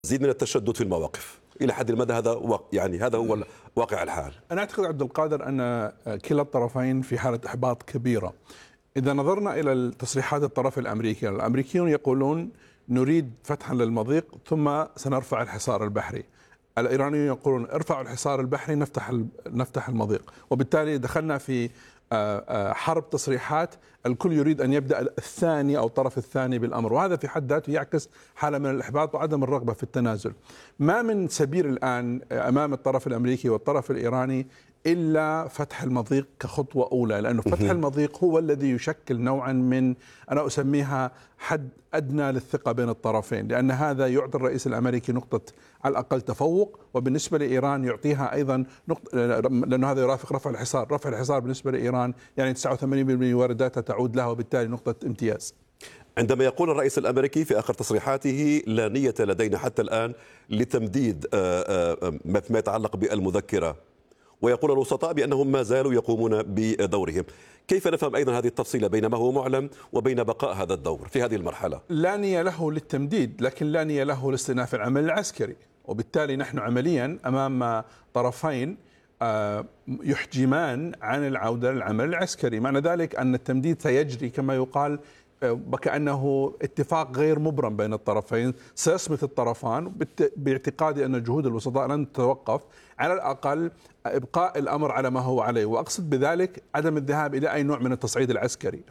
زيد من التشدد في المواقف إلى حد المدى. هذا هو واقع الحال. أنا أعتقد عبد القادر أن كلا الطرفين في حالة إحباط كبيرة. إذا نظرنا إلى تصريحات الطرف الأمريكي، الأمريكيون يقولون نريد فتحا للمضيق ثم سنرفع الحصار البحري. الإيرانيون يقولون ارفعوا الحصار البحري نفتح المضيق. وبالتالي دخلنا في حرب تصريحات، الكل يريد أن يبدأ الثاني أو الطرف الثاني بالأمر، وهذا في حد ذاته يعكس حالة من الإحباط وعدم الرغبة في التنازل. ما من سبيل الآن أمام الطرف الأمريكي والطرف الإيراني إلا فتح المضيق كخطوة أولى، لأنه فتح المضيق هو الذي يشكل نوعا من، أنا أسميها حد أدنى للثقة بين الطرفين، لأن هذا يعطي الرئيس الأمريكي نقطة على الأقل تفوق، وبالنسبة لإيران يعطيها أيضا نقطة، لأنه هذا يرافق رفع الحصار. رفع الحصار بالنسبة لإيران يعني 89% وارداتها تعود لها، وبالتالي نقطة امتياز. عندما يقول الرئيس الأمريكي في آخر تصريحاته لا نية لدينا حتى الآن لتمديد ما يتعلق بالمذكرة، ويقول الوسطاء بأنهم ما زالوا يقومون بدورهم، كيف نفهم أيضا هذه التفصيلة بين ما هو معلن وبين بقاء هذا الدور في هذه المرحلة؟ لا نية له للتمديد، لكن لا نية له لاستئناف العمل العسكري، وبالتالي نحن عمليا أمام طرفين يحجمان عن العودة للعمل العسكري. معنى ذلك أن التمديد سيجري كما يقال وكأنه اتفاق غير مبرم بين الطرفين، سيصمت الطرفان باعتقادي أن جهود الوسطاء لن تتوقف، على الأقل إبقاء الأمر على ما هو عليه، وأقصد بذلك عدم الذهاب إلى أي نوع من التصعيد العسكري.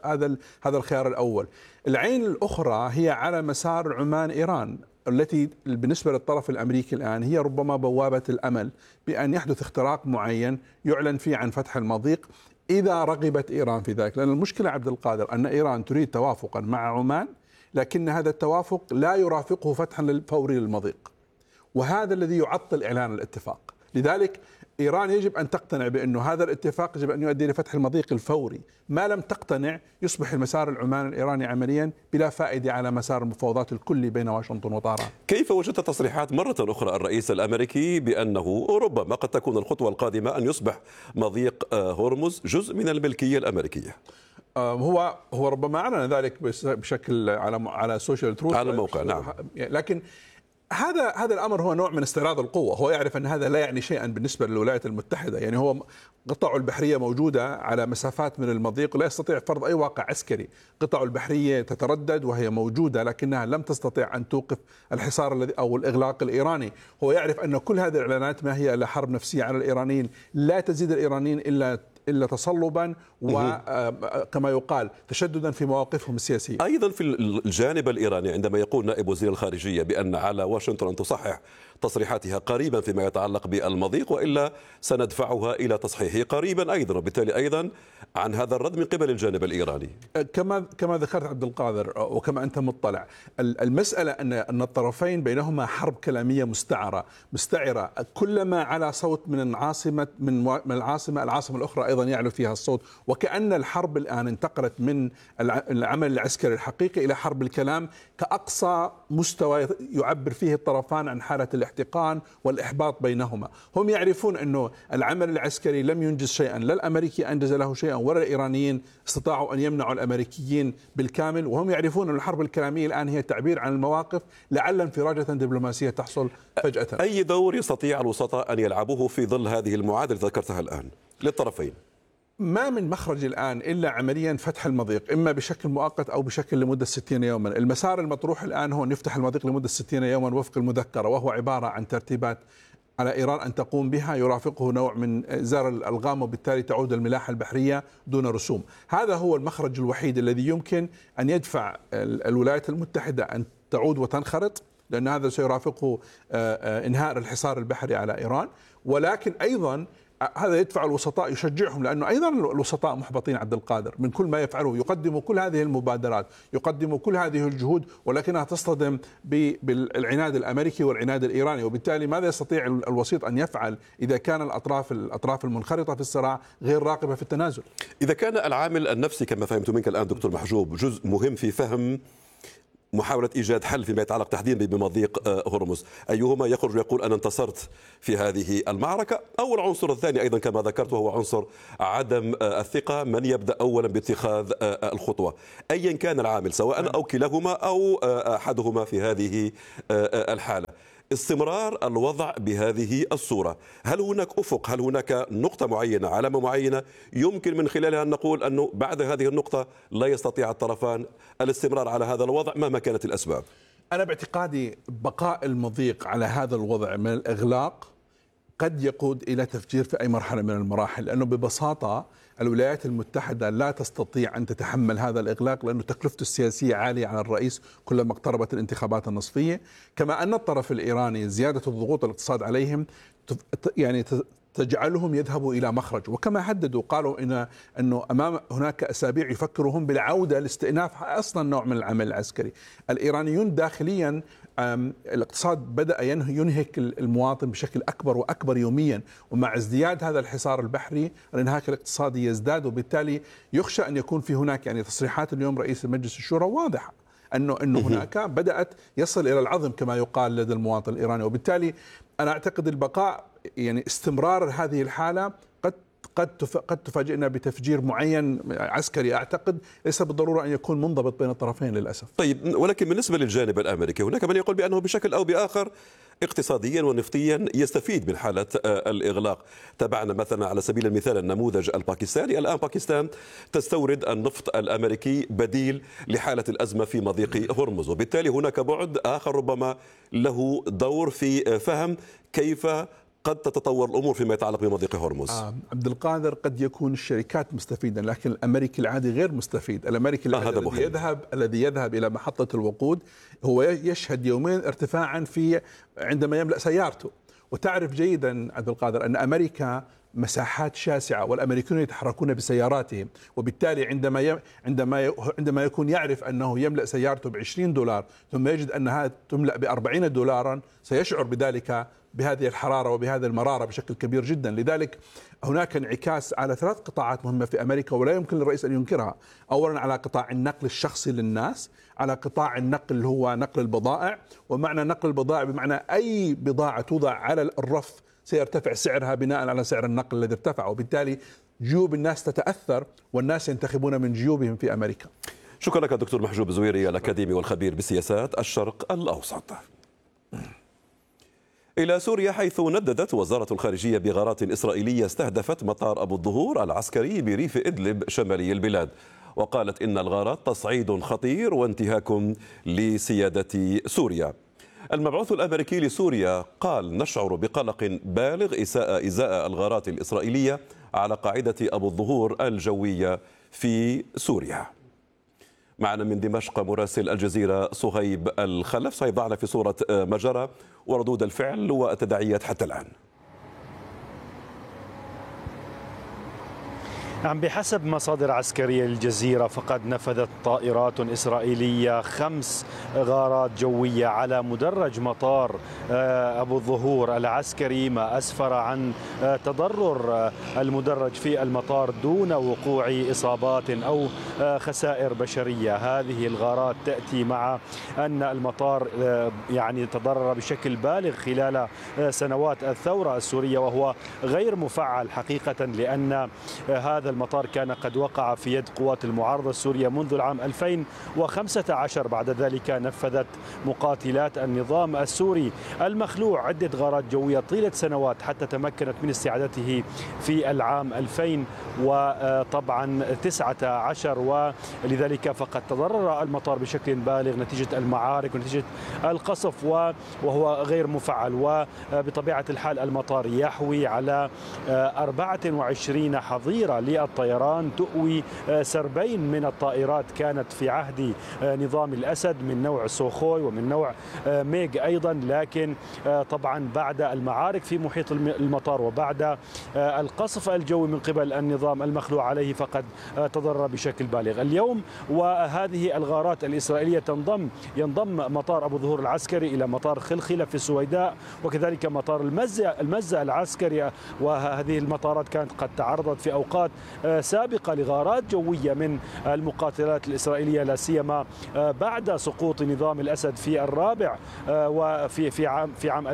هذا الخيار الأول. العين الأخرى هي على مسار عمان إيران، التي بالنسبة للطرف الأمريكي الآن هي ربما بوابة الأمل بأن يحدث اختراق معين يعلن فيه عن فتح المضيق إذا رغبت إيران في ذلك. لأن المشكلة عبد القادر أن إيران تريد توافقا مع عمان، لكن هذا التوافق لا يرافقه فتحا فوري للمضيق، وهذا الذي يعطل إعلان الاتفاق. لذلك إيران يجب أن تقتنع بأن هذا الاتفاق يجب أن يؤدي لفتح المضيق الفوري. ما لم تقتنع يصبح المسار العماني الإيراني عمليا بلا فائدة على مسار المفاوضات الكلي بين واشنطن وطهران. كيف وجدت تصريحات مرة أخرى الرئيس الأمريكي بأنه ربما قد تكون الخطوة القادمة أن يصبح مضيق هرمز جزء من الملكية الأمريكية؟ هو ربما أعلن ذلك بشكل على سوشيال تروث، على الموقع، نعم. لكن هذا الأمر هو نوع من استعراض القوة. هو يعرف أن هذا لا يعني شيئا بالنسبة للولايات المتحدة. يعني هو قطع البحرية موجودة على مسافات من المضيق ولا يستطيع فرض أي واقع عسكري. قطع البحرية تتردد وهي موجودة، لكنها لم تستطيع أن توقف الحصار الذي أو الإغلاق الإيراني. هو يعرف أن كل هذه الإعلانات ما هي إلا حرب نفسية على الإيرانيين، لا تزيد الإيرانيين إلا تصلبا وكما يقال تشددا في مواقفهم السياسية. أيضا في الجانب الإيراني، عندما يقول نائب وزير الخارجية بأن على واشنطن أن تصحح تصريحاتها قريبا فيما يتعلق بالمضيق، وإلا سندفعها إلى تصحيحه قريبا أيضا، وبالتالي أيضا عن هذا الرد من قبل الجانب الإيراني. كما ذكرت عبد القادر وكما أنت مطلع، المسألة أن الطرفين بينهما حرب كلامية مستعرة. كلما على صوت من العاصمة الأخرى أيضا يعلو فيها الصوت، وكأن الحرب الآن انتقلت من العمل العسكري الحقيقي إلى حرب الكلام كأقصى مستوى يعبر فيه الطرفان عن حالة الاحتقان والإحباط بينهما. هم يعرفون أنه العمل العسكري لم ينجز شيئا، لا الأمريكي أنجز له شيئا ولا الإيرانيين استطاعوا أن يمنعوا الأمريكيين بالكامل، وهم يعرفون أن الحرب الكلامية الآن هي تعبير عن المواقف لعل انفراجة دبلوماسية تحصل فجأة. أي دور يستطيع الوسطاء أن يلعبوه في ظل هذه المعادلة ذكرتها الآن للطرفين؟ ما من مخرج الآن إلا عمليا فتح المضيق، إما بشكل مؤقت أو بشكل لمدة 60 يوما. المسار المطروح الآن هو أن يفتح المضيق لمدة 60 يوما وفق المذكرة، وهو عبارة عن ترتيبات على إيران أن تقوم بها يرافقه نوع من إزالة الألغام، وبالتالي تعود الملاحة البحرية دون رسوم. هذا هو المخرج الوحيد الذي يمكن أن يدفع الولايات المتحدة أن تعود وتنخرط، لأن هذا سيرافقه إنهاء الحصار البحري على إيران. ولكن أيضا هذا يدفع الوسطاء، يشجعهم، لأنه أيضا الوسطاء محبطين عبد القادر من كل ما يفعله. يقدموا كل هذه المبادرات، يقدموا كل هذه الجهود، ولكنها تصطدم بالعناد الأمريكي والعناد الإيراني. وبالتالي ماذا يستطيع الوسيط أن يفعل إذا كان الأطراف المنخرطة في الصراع غير راغبة في التنازل؟ إذا كان العامل النفسي كما فهمت منك الآن دكتور محجوب جزء مهم في فهم محاولة إيجاد حل فيما يتعلق تحديدا بمضيق هرمز، أيهما يخرج ويقول أنا انتصرت في هذه المعركة؟ أو العنصر الثاني أيضا كما ذكرت وهو عنصر عدم الثقة، من يبدأ أولا باتخاذ الخطوة أيا كان العامل سواء أو كلاهما أو أحدهما في هذه الحالة. استمرار الوضع بهذه الصورة، هل هناك أفق، هل هناك نقطة معينة، علامة معينة يمكن من خلالها أن نقول أنه بعد هذه النقطة لا يستطيع الطرفان الاستمرار على هذا الوضع مهما كانت الأسباب؟ أنا باعتقادي بقاء المضيق على هذا الوضع من الإغلاق قد يقود إلى تفجير في أي مرحلة من المراحل، لأنه ببساطة الولايات المتحدة لا تستطيع أن تتحمل هذا الإغلاق، لأنه تكلفته السياسية عالية على الرئيس كلما اقتربت الانتخابات النصفية، كما أن الطرف الإيراني زيادة الضغوط الاقتصاد عليهم يعني تجعلهم يذهبوا إلى مخرج. وكما هددوا قالوا أنه أمام هناك أسابيع يفكروا هم بالعودة لاستئناف أصلا نوع من العمل العسكري. الإيرانيون داخليا الاقتصاد بدأ ينهك المواطن بشكل أكبر وأكبر يوميا، ومع ازدياد هذا الحصار البحري الانهاك الاقتصادي يزداد، وبالتالي يخشى أن يكون في هناك يعني تصريحات اليوم رئيس مجلس الشورى واضحة أنه هناك بدأت يصل إلى العظم كما يقال لدى المواطن الإيراني. وبالتالي أنا أعتقد البقاء يعني استمرار هذه الحالة قد تفاجئنا بتفجير معين عسكري، أعتقد ليس بالضرورة أن يكون منضبط بين الطرفين للأسف. طيب، ولكن بالنسبة للجانب الأمريكي هناك من يقول بأنه بشكل أو بآخر اقتصاديا ونفطيا يستفيد من حالة الإغلاق. تابعنا مثلا على سبيل المثال النموذج الباكستاني، الآن باكستان تستورد النفط الأمريكي بديل لحالة الأزمة في مضيق هرمز، وبالتالي هناك بعد آخر ربما له دور في فهم كيف قد تتطور الأمور فيما يتعلق بمضيق هرمز. عبد القادر، قد يكون الشركات مستفيدة لكن الأمريكي العادي غير مستفيد. الأمريكي العادي الذي يذهب إلى محطة الوقود هو يشهد يومين ارتفاعا عندما يملأ سيارته. وتعرف جيدا عبد القادر أن أمريكا مساحات شاسعة والأمريكيون يتحركون بسياراتهم، وبالتالي عندما يكون يعرف أنه يملأ سيارته ب$20 ثم يجد أنها تملأ ب$40 سيشعر بذلك بهذه الحرارة وبهذه المرارة بشكل كبير جدا. لذلك هناك انعكاس على 3 قطاعات مهمة في أمريكا ولا يمكن للرئيس أن ينكرها. أولا على قطاع النقل الشخصي للناس، على قطاع النقل اللي هو نقل البضائع، ومعنى نقل البضائع بمعنى أي بضاعة توضع على الرف سيرتفع سعرها بناء على سعر النقل الذي ارتفع، وبالتالي جيوب الناس تتأثر والناس ينتخبون من جيوبهم في أمريكا. شكرا لك دكتور محجوب زويري، الأكاديمي والخبير بسياسات الشرق الأوسط. إلى سوريا، حيث نددت وزارة الخارجية بغارات إسرائيلية استهدفت مطار أبو الظهور العسكري بريف إدلب شمالي البلاد، وقالت إن الغارات تصعيد خطير وانتهاك لسيادة سوريا. المبعوث الأمريكي لسوريا قال: نشعر بقلق بالغ إزاء الغارات الإسرائيلية على قاعدة أبو الظهور الجوية في سوريا. معنا من دمشق مراسل الجزيرة صهيب الخلف. صهيب، ضعنا في صورة ما جرى وردود الفعل والتداعيات حتى الآن. بحسب مصادر عسكرية للجزيرة فقد نفذت طائرات إسرائيلية 5 غارات جوية على مدرج مطار أبو الظهور العسكري، ما أسفر عن تضرر المدرج في المطار دون وقوع إصابات أو خسائر بشرية. هذه الغارات تأتي مع أن المطار يعني تضرر بشكل بالغ خلال سنوات الثورة السورية، وهو غير مفعل حقيقة، لأن هذا المطار كان قد وقع في يد قوات المعارضة السورية منذ العام 2015. بعد ذلك نفذت مقاتلات النظام السوري المخلوع عدة غارات جوية طيلة سنوات حتى تمكنت من استعادته في العام 2019، ولذلك فقد تضرر المطار بشكل بالغ نتيجة المعارك ونتيجة القصف وهو غير مفعل. وبطبيعة الحال المطار يحوي على 24 حظيرة للطيران، تؤوي سربين من الطائرات كانت في عهد نظام الأسد من نوع سوخوي ومن نوع ميغ أيضا، لكن طبعا بعد المعارك في محيط المطار وبعد القصف الجوي من قبل النظام المخلوع عليه فقد تضرر بشكل بالغ. اليوم وهذه الغارات الإسرائيلية ينضم مطار أبو ظهور العسكري إلى مطار خلخلة في السويداء، وكذلك مطار المزة العسكري، وهذه المطارات كانت قد تعرضت في أوقات سابقة لغارات جوية من المقاتلات الإسرائيلية، لا سيما بعد سقوط نظام الأسد في الرابع وفي عام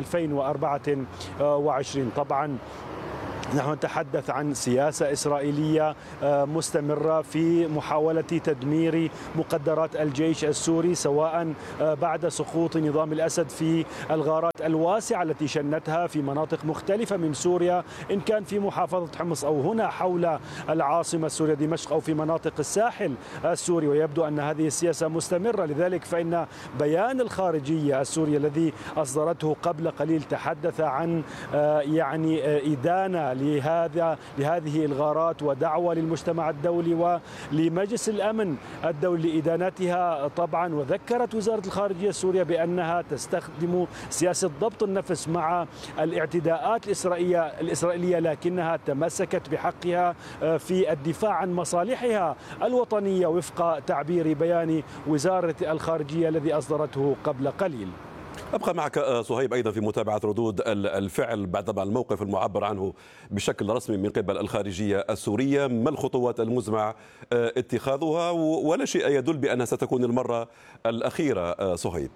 2024. طبعا نحن نتحدث عن سياسة إسرائيلية مستمرة في محاولة تدمير مقدرات الجيش السوري، سواء بعد سقوط نظام الأسد في الغارات الواسعة التي شنتها في مناطق مختلفة من سوريا، إن كان في محافظة حمص أو هنا حول العاصمة السورية دمشق أو في مناطق الساحل السوري، ويبدو أن هذه السياسة مستمرة. لذلك فإن بيان الخارجية السورية الذي أصدرته قبل قليل تحدث عن إدانة لهذه الغارات ودعوة للمجتمع الدولي ولمجلس الأمن الدولي لإدانتها طبعا. وذكرت وزارة الخارجية السورية بأنها تستخدم سياسة ضبط النفس مع الاعتداءات الإسرائيلية، لكنها تمسكت بحقها في الدفاع عن مصالحها الوطنية وفق تعبير بيان وزارة الخارجية الذي أصدرته قبل قليل. أبقى معك صهيب أيضا في متابعة ردود الفعل بعد الموقف المعبر عنه بشكل رسمي من قبل الخارجية السورية. ما الخطوات المزمع اتخاذها؟ ولا شيء يدل بأنها ستكون المرة الأخيرة صهيب.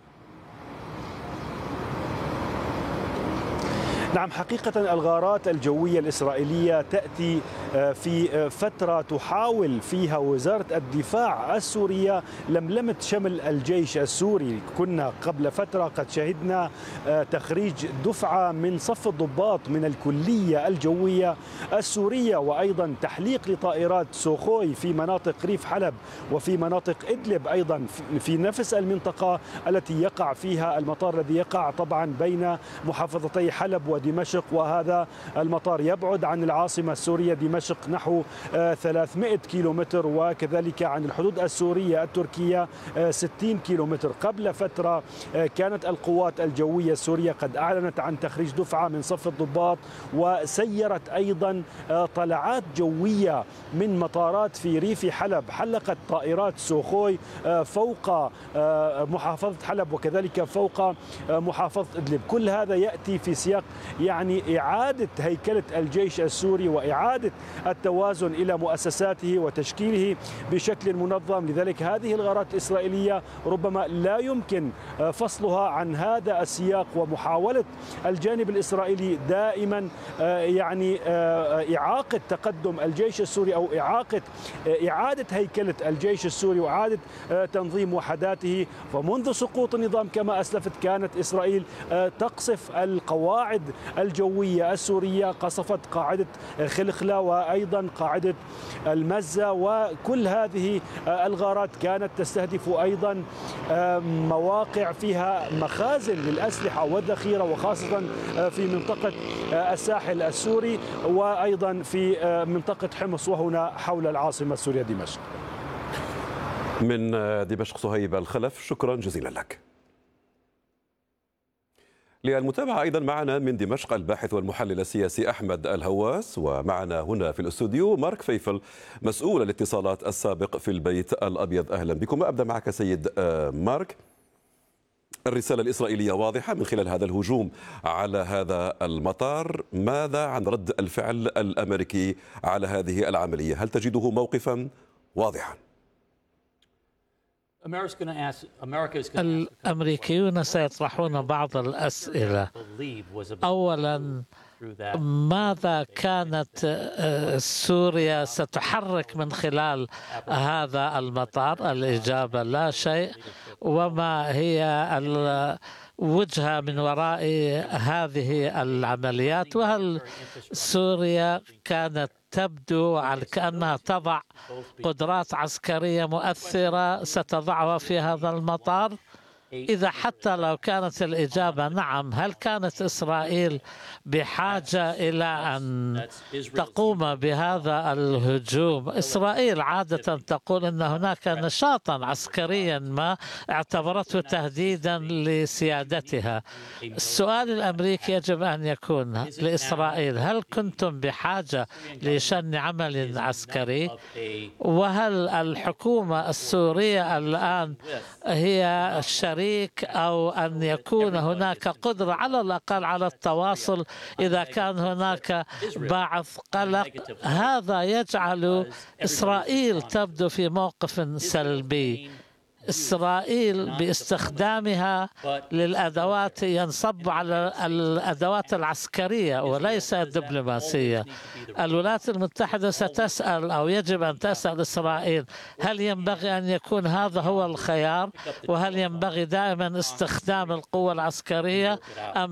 نعم، حقيقة الغارات الجوية الإسرائيلية تأتي في فترة تحاول فيها وزارة الدفاع السورية لملمة شمل الجيش السوري. كنا قبل فترة قد شهدنا تخريج دفعة من صف الضباط من الكلية الجوية السورية، وأيضا تحليق لطائرات سوخوي في مناطق ريف حلب وفي مناطق إدلب، أيضا في نفس المنطقة التي يقع فيها المطار الذي يقع طبعا بين محافظتي حلب ودمشق، وهذا المطار يبعد عن العاصمة السورية دمشق نحو 300 كيلومتر، وكذلك عن الحدود السورية التركية 60 كيلومتر. قبل فترة كانت القوات الجوية السورية قد أعلنت عن تخريج دفعة من صف الضباط، وسيرت أيضا طلعات جوية من مطارات في ريف حلب، حلقت طائرات سوخوي فوق محافظة حلب وكذلك فوق محافظة إدلب. كل هذا يأتي في سياق إعادة هيكلة الجيش السوري وإعادة التوازن إلى مؤسساته وتشكيله بشكل منظم. لذلك هذه الغارات الإسرائيلية ربما لا يمكن فصلها عن هذا السياق، ومحاولة الجانب الإسرائيلي دائما إعاقة تقدم الجيش السوري أو إعادة هيكلة الجيش السوري وإعادة تنظيم وحداته. فمنذ سقوط النظام كما أسلفت كانت إسرائيل تقصف القواعد الجوية السورية، قصفت قاعدة خلخلة وأيضا قاعدة المزة، وكل هذه الغارات كانت تستهدف أيضا مواقع فيها مخازن للأسلحة والذخيرة، وخاصة في منطقة الساحل السوري وأيضا في منطقة حمص وهنا حول العاصمة السورية دمشق. من دمشق صهيب الخلف، شكرا جزيلا لك. للمتابعة أيضا معنا من دمشق الباحث والمحلل السياسي أحمد الهواس، ومعنا هنا في الاستوديو مارك فيفل مسؤول الاتصالات السابق في البيت الأبيض. أهلا بكم. أبدأ معك سيد مارك. الرسالة الإسرائيلية واضحة من خلال هذا الهجوم على هذا المطار. ماذا عن رد الفعل الأمريكي على هذه العملية؟ هل تجده موقفا واضحا؟ الأمريكيون سيطرحون بعض الأسئلة. أولا، ماذا كانت سوريا ستحرك من خلال هذا المطار؟ الإجابة لا شيء. وما هي الوجهة من وراء هذه العمليات؟ وهل سوريا كانت تبدو كأنها تضع قدرات عسكرية مؤثرة ستضعها في هذا المطار؟ إذا حتى لو كانت الإجابة نعم، هل كانت إسرائيل بحاجة إلى أن تقوم بهذا الهجوم؟ إسرائيل عادة تقول أن هناك نشاطا عسكريا ما اعتبرته تهديدا لسيادتها. السؤال الأمريكي يجب أن يكون لإسرائيل: هل كنتم بحاجة لشن عمل عسكري؟ وهل الحكومة السورية الآن هي شريك، أو أن يكون هناك قدرة على الأقل على التواصل إذا كان هناك بعض قلق؟ هذا يجعل إسرائيل تبدو في موقف سلبي. إسرائيل باستخدامها للأدوات ينصب على الأدوات العسكرية وليس الدبلوماسية. الولايات المتحدة ستسأل، أو يجب أن تسأل إسرائيل: هل ينبغي أن يكون هذا هو الخيار؟ وهل ينبغي دائما استخدام القوة العسكرية أم